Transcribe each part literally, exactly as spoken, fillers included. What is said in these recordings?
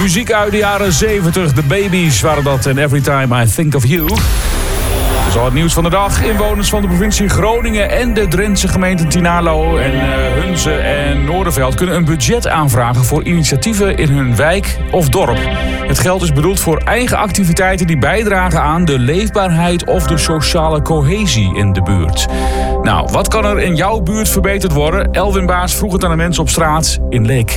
Muziek uit de jaren zeventig. De Babies waren dat en Every Time I Think of You. Dat is al het nieuws van de dag. Inwoners van de provincie Groningen en de Drentse gemeenten Tinalo en uh, Hunze en Noorderveld kunnen een budget aanvragen voor initiatieven in hun wijk of dorp. Het geld is bedoeld voor eigen activiteiten die bijdragen aan de leefbaarheid of de sociale cohesie in de buurt. Nou, wat kan er in jouw buurt verbeterd worden? Elwin Baas vroeg het aan de mensen op straat in Leek.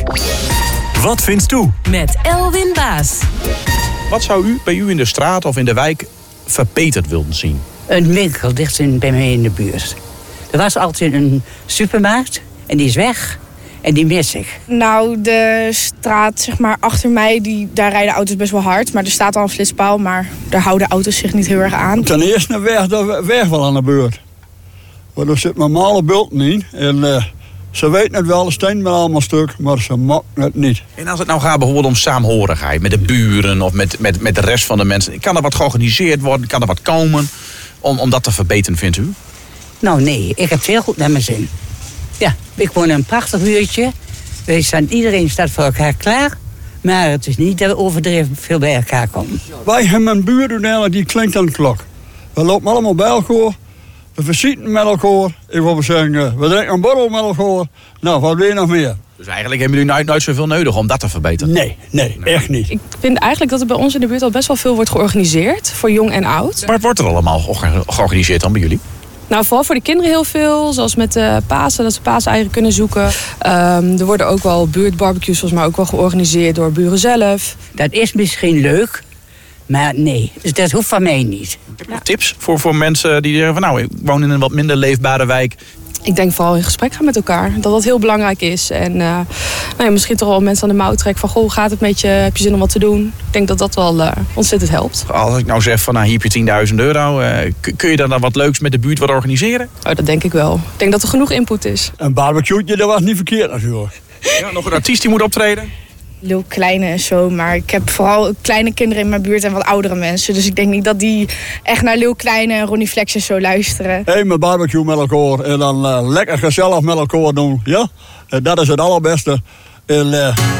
Wat vindt u? Met Elwin Baas. Wat zou u bij u in de straat of in de wijk verbeterd willen zien? Een winkel dicht in, bij mij in de buurt. Er was altijd een supermarkt en die is weg. En die mis ik. Nou, de straat zeg maar achter mij, die, daar rijden auto's best wel hard. Maar er staat al een flitspaal, maar daar houden auto's zich niet heel erg aan. Ten eerste een weg, de weg wel aan de beurt. Want er zit normale bulten in. En uh, ze weten het wel, de steen met allemaal stuk, maar ze maken het niet. En als het nou gaat bijvoorbeeld om saamhorigheid met de buren of met, met, met de rest van de mensen. Kan er wat georganiseerd worden? Kan er wat komen om, om dat te verbeteren, vindt u? Nou nee, ik heb het heel goed naar mijn zin. Ja, ik woon in een prachtig buurtje. Wij staan, iedereen staat voor elkaar klaar. Maar het is niet dat we overdreven veel bij elkaar komen. Wij hebben een buurt die klinkt aan de klok. We lopen allemaal bij elkaar. We visiten met elkaar. Ik wil zeggen, we drinken een borrel met elkaar. Nou, wat wil je nog meer? Dus eigenlijk hebben jullie nooit, nooit zoveel nodig om dat te verbeteren? Nee, nee, nee, echt niet. Ik vind eigenlijk dat er bij ons in de buurt al best wel veel wordt georganiseerd. Voor jong en oud. Wat wordt er allemaal georganiseerd dan bij jullie? Nou, vooral voor de kinderen heel veel. Zoals met de Pasen, dat ze paaseieren kunnen zoeken. Um, er worden ook wel buurtbarbecues volgens mij ook wel georganiseerd door buren zelf. Dat is misschien leuk, maar nee, dat hoeft van mij niet. Heb je ja. tips voor, voor mensen die zeggen van nou, ik woon in een wat minder leefbare wijk? Ik denk vooral in gesprek gaan met elkaar. Dat dat heel belangrijk is. En uh, nou ja, misschien toch wel mensen aan de mouw trekken van goh, hoe gaat het met je? Heb je zin om wat te doen? Ik denk dat dat wel uh, ontzettend helpt. Als ik nou zeg van nou, hier heb je tienduizend euro. Uh, kun je dan, dan wat leuks met de buurt wat organiseren? Oh, dat denk ik wel. Ik denk dat er genoeg input is. Een barbecue'tje, dat was niet verkeerd natuurlijk. Ja, nog een artiest die moet optreden? Heel kleine en zo, maar ik heb vooral kleine kinderen in mijn buurt en wat oudere mensen. Dus ik denk niet dat die echt naar Leeuw Kleine en Ronnie Flex en zo luisteren. Even barbecue met elkaar en dan uh, lekker gezellig met elkaar doen, ja? En dat is het allerbeste. En, uh...